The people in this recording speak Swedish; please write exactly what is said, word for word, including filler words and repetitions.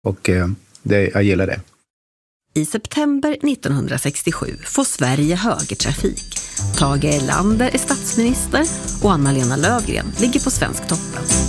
Och eh, det, jag gillar det. I september nittonhundrasextiosju får Sverige högertrafik. Tage Erlander är statsminister och Anna-Lena Löfgren ligger på Svensktoppen.